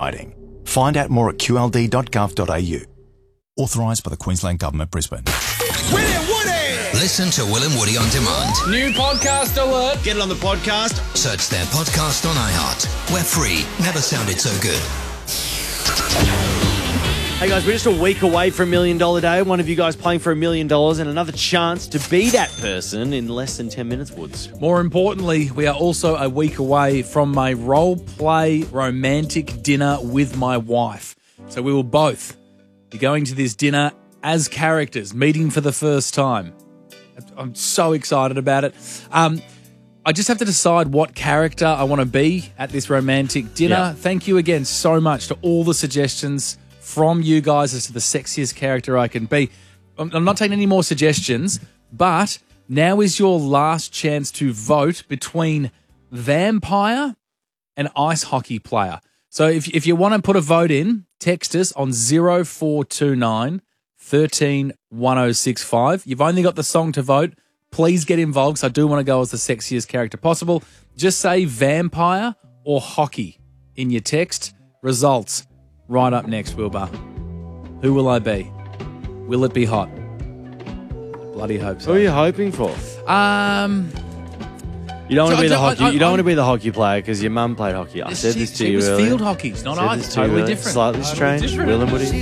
writing. Find out more at qld.gov.au. Authorised by the Queensland Government, Brisbane. Will and Woody! Listen to Will and Woody on demand. New podcast alert. Get it on the podcast. Search their podcast on iHeart. We're free. Never sounded so good. Hey guys, we're just a week away from $1 Million Day. One of you guys playing for $1 million and another chance to be that person in less than 10 minutes, Woods. More importantly, we are also a week away from my role play romantic dinner with my wife. So we will both be going to this dinner as characters, meeting for the first time. I'm so excited about it. I just have to decide what character I want to be at this romantic dinner. Yeah. Thank you again so much to all the suggestions from you guys as to the sexiest character I can be. I'm not taking any more suggestions, but now is your last chance to vote between vampire and ice hockey player. So if you want to put a vote in, text us on 0429 13 1065. You've only got the song to vote. Please get involved because I do want to go as the sexiest character possible. Just say vampire or hockey in your text. Results right up next, Wilbur. Who will I be? Will it be hot? Bloody hope so. Who are you hoping for? You don't want to be the hockey. You don't want to be the hockey player because your mum played hockey. I said this to you earlier. It was earlier. field hockey. It's not Said ice. this to you Totally earlier. different. Slightly strange. Will and Woody.